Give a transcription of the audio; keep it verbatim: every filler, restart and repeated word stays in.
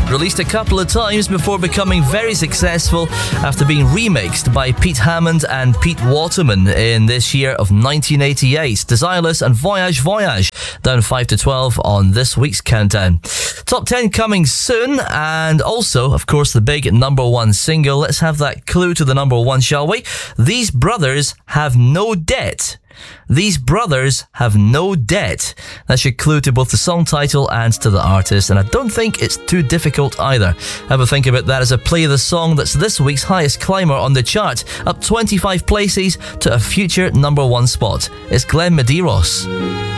released a couple of times before becoming very successful after being remixed by Pete Hammond and Pete Waterman in this year of nineteen eighty-eight. Desireless and Voyage Voyage down five to twelve on this week's countdown. Top ten coming soon, and also, of course, the big number one single. Let's have that clue to the number one, shall we? These brothers have no debt. These brothers have no debt. That's your clue to both the song title and to the artist, and I don't think it's too difficult either. Have a think about that as I play the song that's this week's highest climber on the chart, up twenty-five places to a future number one spot. It's Glenn Medeiros.